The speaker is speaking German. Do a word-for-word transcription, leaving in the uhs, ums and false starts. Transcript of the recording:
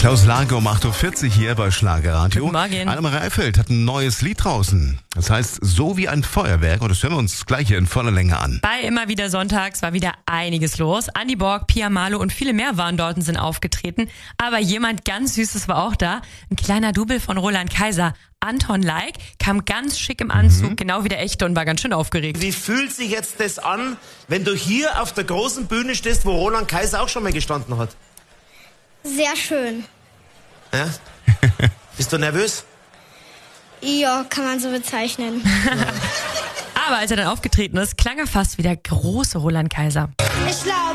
Klaus Lage um acht Uhr vierzig hier bei Schlagerradio. Guten Morgen. Annemarie Eifeld hat ein neues Lied draußen. Das heißt, so wie ein Feuerwerk. Und das hören wir uns gleich hier in voller Länge an. Bei Immer wieder Sonntags war wieder einiges los. Andi Borg, Pia Malo und viele mehr waren dort und sind aufgetreten. Aber jemand ganz Süßes war auch da. Ein kleiner Double von Roland Kaiser. Anton Like kam ganz schick im Anzug, mhm. genau wie der echte, und war ganz schön aufgeregt. Wie fühlt sich jetzt das an, wenn du hier auf der großen Bühne stehst, wo Roland Kaiser auch schon mal gestanden hat? Sehr schön. Ja? Bist du nervös? Ja, kann man so bezeichnen. Aber als er dann aufgetreten ist, klang er fast wie der große Roland Kaiser. Ich glaube,